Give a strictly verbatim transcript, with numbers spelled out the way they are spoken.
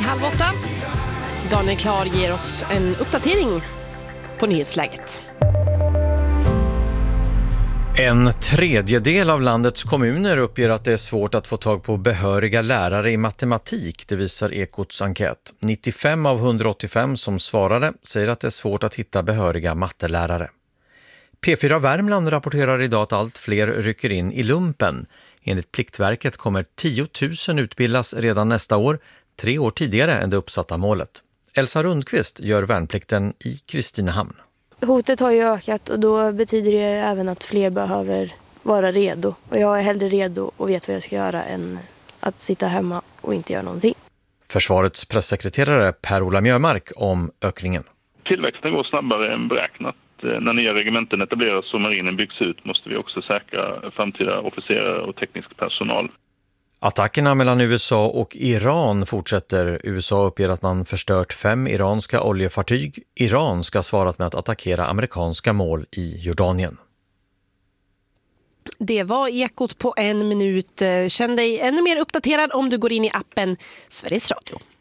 halv åtta. Daniel Klar ger oss en uppdatering på nyhetsläget. En tredjedel av landets kommuner uppger att det är svårt att få tag på behöriga lärare i matematik, det visar Ekots enkät. nittiofem av hundraåttiofem som svarade säger att det är svårt att hitta behöriga mattelärare. P fyra Värmland rapporterar idag att allt fler rycker in i lumpen. Enligt Pliktverket kommer tio tusen utbildas redan nästa år, tre år tidigare än det uppsatta målet. Elsa Rundqvist gör värnplikten i Kristinehamn. Hotet har ju ökat och då betyder det även att fler behöver vara redo. Och jag är hellre redo och vet vad jag ska göra än att sitta hemma och inte göra någonting. Försvarets pressekreterare Per-Ola Mjörmark om ökningen. Tillväxten går snabbare än beräknat. När nya regementen etableras och marinen byggs ut måste vi också säkra framtida officerare och teknisk personal. Attackerna mellan U S A och Iran fortsätter. U S A uppger att man förstört fem iranska oljefartyg. Iran ska ha svarat med att attackera amerikanska mål i Jordanien. Det var Ekot på en minut. Känn dig ännu mer uppdaterad om du går in i appen Sveriges Radio.